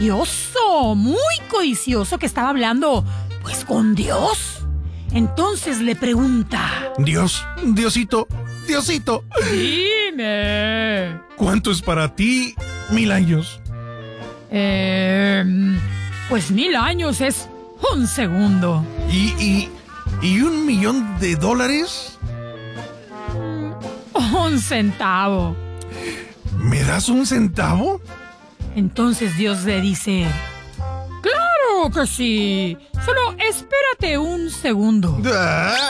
codicioso, muy codicioso, que estaba hablando, pues, con Dios. Entonces le pregunta: Diosito, dime. ¿cuánto es para ti 1000 años? Pues 1000 años es un segundo. ¿Y $1,000,000? Un centavo. ¿Me das un centavo? Entonces Dios le dice: ¡claro que sí! Solo espérate un segundo. ¡Ah!